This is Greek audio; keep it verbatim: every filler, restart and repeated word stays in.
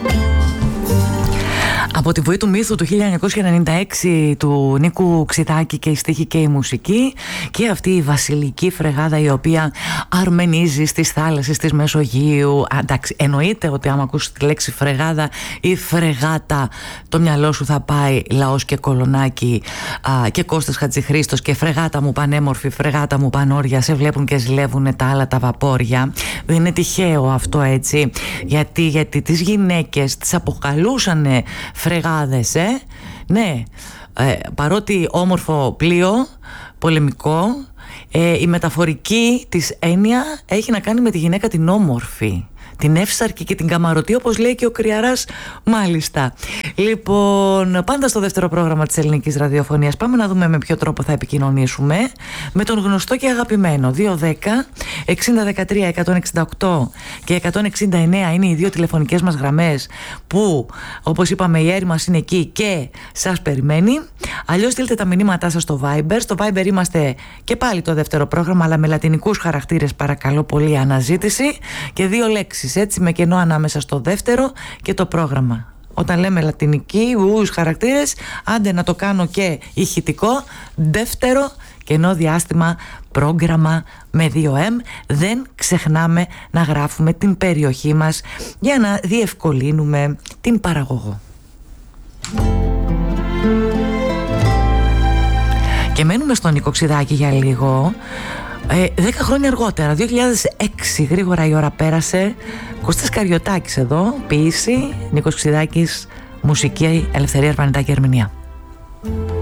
Από τη Βοή του Μύθου του χίλια εννιακόσια ενενήντα έξι του Νίκου Ξιδάκη και η στίχη και η μουσική, και αυτή η βασιλική φρεγάδα η οποία αρμενίζει στις θάλασσες της Μεσογείου. Εντάξει, εννοείται ότι άμα ακούσεις τη λέξη φρεγάδα ή φρεγάτα, το μυαλό σου θα πάει Λαός και Κολονάκι α, και Κώστας Χατζηχρήστος και φρεγάτα μου πανέμορφη, φρεγάτα μου πανόρια, σε βλέπουν και ζηλεύουν τα άλλα τα βαπόρια. Δεν είναι τυχαίο αυτό, έτσι, γιατί, γιατί τις γυναίκες τις αποκαλούσανε φρεγάδες, ε? Ναι, ε, παρότι όμορφο πλοίο, πολεμικό, ε, η μεταφορική της έννοια έχει να κάνει με τη γυναίκα την όμορφη, την εύσαρκη και την καμαρωτή, όπως λέει και ο Κρυαράς, μάλιστα. Λοιπόν, πάντα στο δεύτερο πρόγραμμα της ελληνικής ραδιοφωνίας πάμε να δούμε με ποιο τρόπο θα επικοινωνήσουμε με τον γνωστό και αγαπημένο. Δύο δέκα εξήντα δεκατρία εκατόν εξήντα οκτώ και εκατόν εξήντα εννέα είναι οι δύο τηλεφωνικές μας γραμμές που, όπως είπαμε, η Έρη μας είναι εκεί και σας περιμένει. Αλλιώς στείλτε τα μηνύματά σας στο Viber. Στο Viber είμαστε και πάλι το δεύτερο πρόγραμμα, αλλά με λατινικούς χαρακτήρες, παρακαλώ πολύ, αναζήτηση και δύο λέξεις, έτσι, με κενό ανάμεσα στο δεύτερο και το πρόγραμμα. Όταν λέμε λατινικοί ους χαρακτήρες, άντε να το κάνω και ηχητικό, δεύτερο κενό διάστημα πρόγραμμα με δύο εμ. Δεν ξεχνάμε να γράφουμε την περιοχή μας για να διευκολύνουμε την παραγωγό. Και μένουμε στον Νίκο Ξιδάκη για λίγο. Ε, δέκα χρόνια αργότερα, δύο χιλιάδες έξι, γρήγορα η ώρα πέρασε. Κώστας Καριωτάκης εδώ, ποίηση, Νίκος Ξιδάκης, μουσική, Ελευθερία Αρβανιτάκη, ερμηνεία.